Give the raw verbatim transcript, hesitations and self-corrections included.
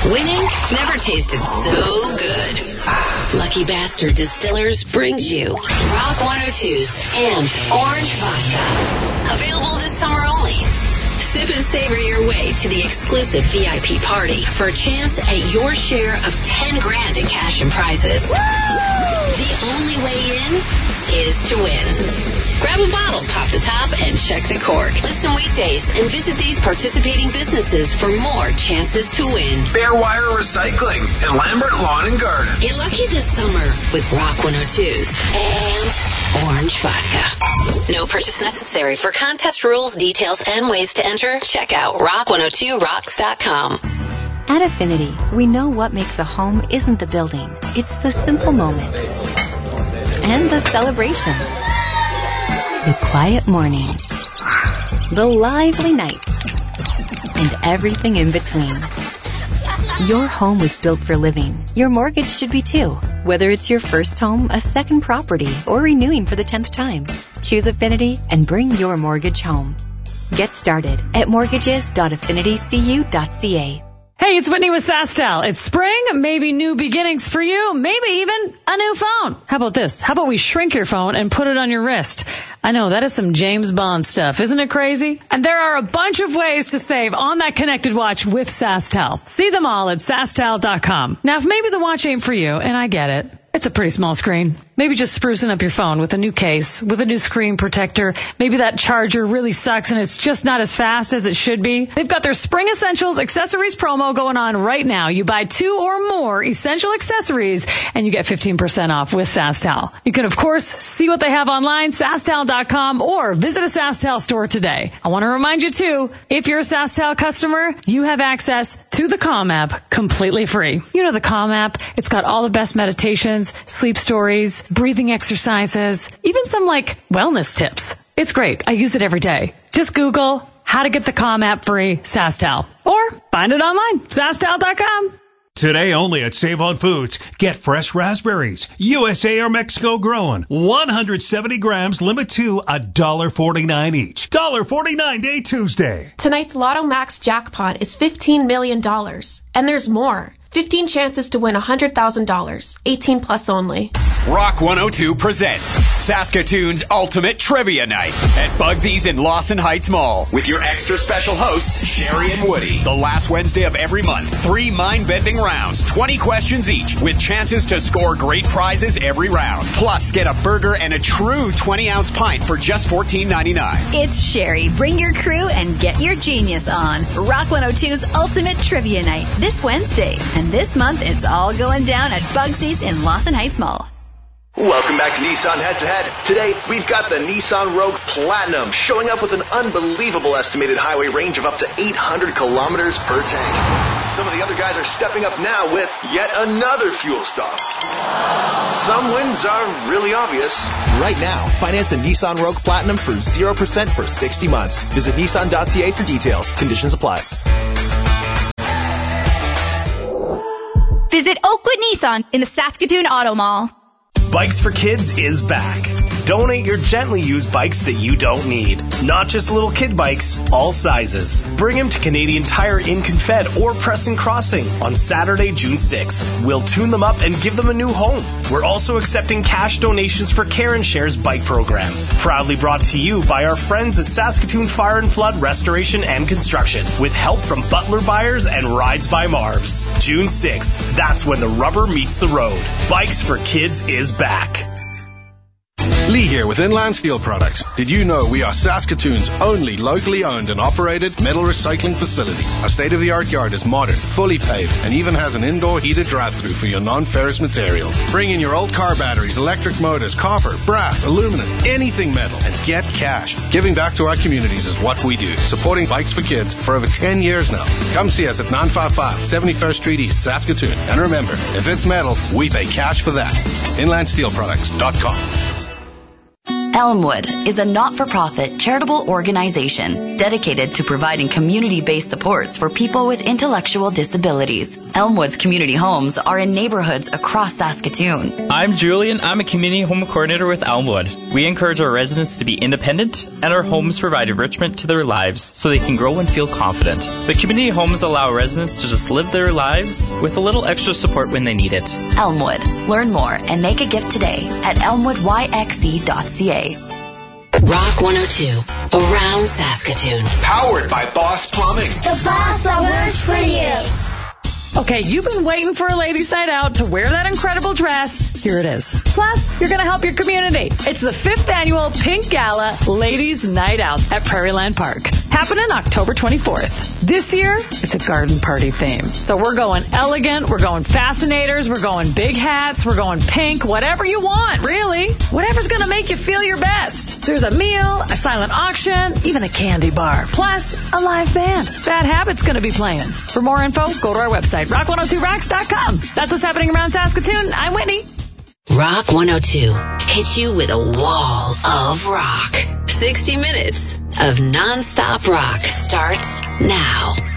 Winning never tasted so good. Lucky Bastard Distillers brings you Rock one oh two's Amped Orange Vodka. Available this summer only. Sip and savor your way to the exclusive V I P party for a chance at your share of ten grand in cash and prizes. Woo! The only way in is to win. Grab a bottle, pop the top, and check the cork. Listen weekdays and visit these participating businesses for more chances to win. Fairwire Recycling and Lambert Lawn and Garden. Get lucky this summer with Rock one oh two's Amped Orange Vodka. No purchase necessary. For contest rules, details, and ways to enter, check out rock one oh two rocks dot com. At Affinity, we know what makes a home isn't the building. It's the simple moments and the celebration. The quiet morning, the lively nights, and everything in between. Your home was built for living. Your mortgage should be too. Whether it's your first home, a second property, or renewing for the tenth time, choose Affinity and bring your mortgage home. Get started at mortgages dot affinity c u dot c a. Hey, it's Whitney with SaskTel. It's spring, maybe new beginnings for you, maybe even a new phone. How about this? How about we shrink your phone and put it on your wrist? I know, that is some James Bond stuff. Isn't it crazy? And there are a bunch of ways to save on that connected watch with SaskTel. See them all at sask tel dot com. Now, if maybe the watch ain't for you, and I get it, it's a pretty small screen. Maybe just sprucing up your phone with a new case, with a new screen protector. Maybe that charger really sucks and it's just not as fast as it should be. They've got their Spring Essentials Accessories promo going on right now. You buy two or more essential accessories and you get fifteen percent off with SaskTel. You can, of course, see what they have online, sask tel dot com, or visit a SaskTel store today. I want to remind you, too, if you're a SaskTel customer, you have access to the Calm app completely free. You know the Calm app. It's got all the best meditations, sleep stories, breathing exercises, even some like wellness tips. It's great. I use it every day. Just Google how to get the Calm app free, SaskTel, or find it online, sask tel dot com. Today only at Save On Foods. Get fresh raspberries, U S A or Mexico grown. one hundred seventy grams, limit to one dollar forty-nine each. one dollar forty-nine day Tuesday. Tonight's Lotto Max jackpot is fifteen million dollars. And there's more. fifteen chances to win one hundred thousand dollars. eighteen plus only. Rock one oh two presents Saskatoon's Ultimate Trivia Night at Bugsy's in Lawson Heights Mall with your extra special hosts, Sherry and Woody. The last Wednesday of every month, three mind-bending rounds, twenty questions each, with chances to score great prizes every round. Plus, get a burger and a true twenty-ounce pint for just fourteen ninety-nine. It's Sherry. Bring your crew and get your genius on. Rock one oh two's Ultimate Trivia Night this Wednesday. And this month, it's all going down at Bugsy's in Lawson Heights Mall. Welcome back to Nissan Head to Head. Today, we've got the Nissan Rogue Platinum showing up with an unbelievable estimated highway range of up to eight hundred kilometers per tank. Some of the other guys are stepping up now with yet another fuel stop. Some wins are really obvious. Right now, finance a Nissan Rogue Platinum for zero percent for sixty months. Visit nissan dot c a for details. Conditions apply. Visit Oakwood Nissan in the Saskatoon Auto Mall. Bikes for Kids is back. Donate your gently used bikes that you don't need. Not just little kid bikes, all sizes. Bring them to Canadian Tire in Confed or Preston Crossing on Saturday, June sixth. We'll tune them up and give them a new home. We're also accepting cash donations for Care and Share's bike program. Proudly brought to you by our friends at Saskatoon Fire and Flood Restoration and Construction with help from Butler Buyers and Rides by Marv's. June sixth, that's when the rubber meets the road. Bikes for Kids is back. Lee here with Inland Steel Products. Did you know we are Saskatoon's only locally owned and operated metal recycling facility? Our state-of-the-art yard is modern, fully paved, and even has an indoor heated drive-through for your non-ferrous material. Bring in your old car batteries, electric motors, copper, brass, aluminum, anything metal, and get cash. Giving back to our communities is what we do, supporting Bikes for Kids for over ten years now. Come see us at nine fifty-five seventy-first Street East, Saskatoon. And remember, if it's metal, we pay cash for that. inland steel products dot com. Elmwood is a not-for-profit charitable organization dedicated to providing community-based supports for people with intellectual disabilities. Elmwood's community homes are in neighborhoods across Saskatoon. I'm Julian. I'm a community home coordinator with Elmwood. We encourage our residents to be independent, and our homes provide enrichment to their lives so they can grow and feel confident. The community homes allow residents to just live their lives with a little extra support when they need it. Elmwood. Learn more and make a gift today at elmwood y x c dot c a. Rock one oh two, around Saskatoon. Powered by Boss Plumbing. The boss that works for you. Okay, you've been waiting for a ladies' night out to wear that incredible dress. Here it is. Plus, you're going to help your community. It's the fifth annual Pink Gala Ladies' Night Out at Prairie Land Park. Happening October twenty-fourth. This year, it's a garden party theme. So we're going elegant, we're going fascinators, we're going big hats, we're going pink, whatever you want, really. Whatever's going to make you feel your best. There's a meal, a silent auction, even a candy bar. Plus, a live band. Bad Habit's going to be playing. For more info, go to our website, rock one oh two rocks dot com. That's what's happening around Saskatoon. I'm Whitney. Rock one oh two hits you with a wall of rock. sixty minutes of nonstop rock starts now.